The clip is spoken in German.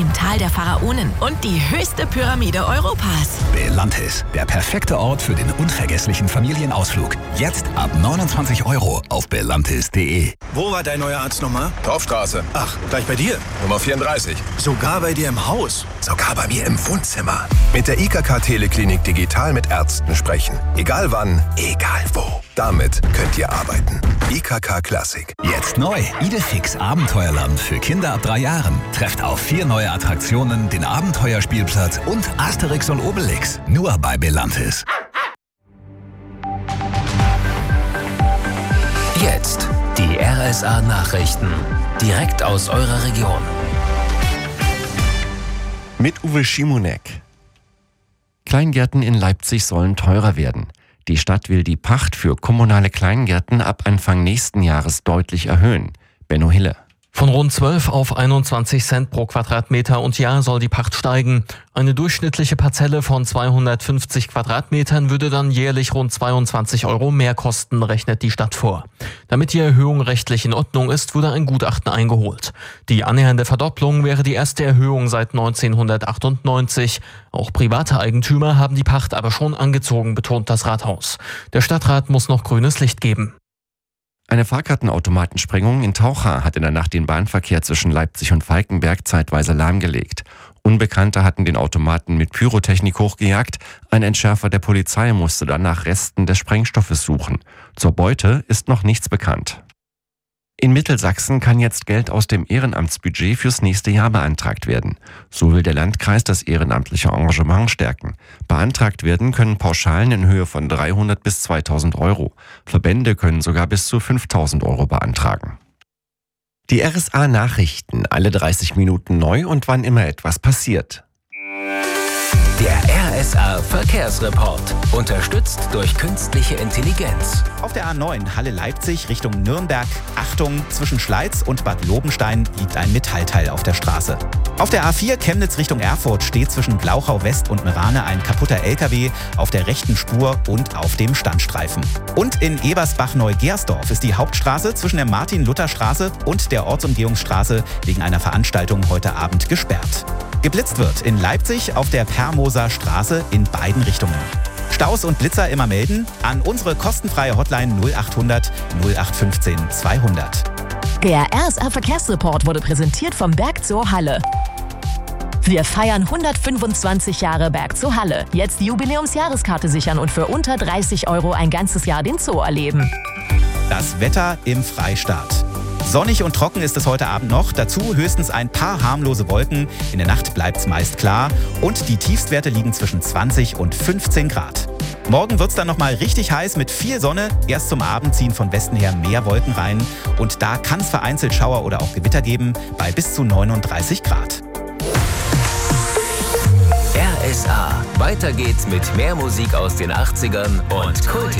im Tal der Pharaonen und die höchste Pyramide Europas. Belantis, der perfekte Ort für den unvergesslichen Familienausflug. Jetzt ab 29 € auf belantis.de. Wo war dein neuer Arzt nochmal? Torfstraße. Ach, gleich bei dir? Nummer 34. Sogar bei dir im Haus? Sogar bei mir im Wohnzimmer. Mit der IKK Teleklinik digital mit Ärzten sprechen. Egal wann, egal wo. Damit könnt ihr arbeiten. IKK Klassik. Jetzt neu. Idefix Abenteuerland für Kinder ab 3 Jahren. Trefft auf 4 neue Attraktionen, den Abenteuerspielplatz und Asterix und Obelix. Nur bei Belantis. Jetzt die RSA Nachrichten. Direkt aus eurer Region. Mit Uwe Schimonek. Kleingärten in Leipzig sollen teurer werden. Die Stadt will die Pacht für kommunale Kleingärten ab Anfang nächsten Jahres deutlich erhöhen. Benno Hille. Von rund 12 auf 21 Cent pro Quadratmeter und Jahr soll die Pacht steigen. Eine durchschnittliche Parzelle von 250 Quadratmetern würde dann jährlich rund 22 € mehr kosten, rechnet die Stadt vor. Damit die Erhöhung rechtlich in Ordnung ist, wurde ein Gutachten eingeholt. Die annähernde Verdopplung wäre die erste Erhöhung seit 1998. Auch private Eigentümer haben die Pacht aber schon angezogen, betont das Rathaus. Der Stadtrat muss noch grünes Licht geben. Eine Fahrkartenautomatensprengung in Taucha hat in der Nacht den Bahnverkehr zwischen Leipzig und Falkenberg zeitweise lahmgelegt. Unbekannte hatten den Automaten mit Pyrotechnik hochgejagt. Ein Entschärfer der Polizei musste dann nach Resten des Sprengstoffes suchen. Zur Beute ist noch nichts bekannt. In Mittelsachsen kann jetzt Geld aus dem Ehrenamtsbudget fürs nächste Jahr beantragt werden. So will der Landkreis das ehrenamtliche Engagement stärken. Beantragt werden können Pauschalen in Höhe von 300 bis 2.000 €. Verbände können sogar bis zu 5.000 € beantragen. Die RSA Nachrichten, alle 30 Minuten neu und wann immer etwas passiert. Der RSA Verkehrsreport. Unterstützt durch künstliche Intelligenz. Auf der A9 Halle-Leipzig Richtung Nürnberg. Achtung, zwischen Schleiz und Bad Lobenstein liegt ein Metallteil auf der Straße. Auf der A4 Chemnitz Richtung Erfurt steht zwischen Glauchau West und Merane ein kaputter LKW auf der rechten Spur und auf dem Standstreifen. Und in Ebersbach-Neugersdorf ist die Hauptstraße zwischen der Martin-Luther-Straße und der Ortsumgehungsstraße wegen einer Veranstaltung heute Abend gesperrt. Geblitzt wird in Leipzig auf der Permoser Straße in beiden Richtungen. Staus und Blitzer immer melden an unsere kostenfreie Hotline 0800 0815 200. Der RSA Verkehrsreport wurde präsentiert vom Berg Zoo Halle. Wir feiern 125 Jahre Berg Zoo Halle. Jetzt die Jubiläumsjahreskarte sichern und für unter 30 € ein ganzes Jahr den Zoo erleben. Das Wetter im Freistaat. Sonnig und trocken ist es heute Abend noch, dazu höchstens ein paar harmlose Wolken. In der Nacht bleibt es meist klar und die Tiefstwerte liegen zwischen 20 und 15 Grad. Morgen wird es dann nochmal richtig heiß mit viel Sonne. Erst zum Abend ziehen von Westen her mehr Wolken rein und da kann es vereinzelt Schauer oder auch Gewitter geben bei bis zu 39 Grad. RSA. Weiter geht's mit mehr Musik aus den 80ern und Kult.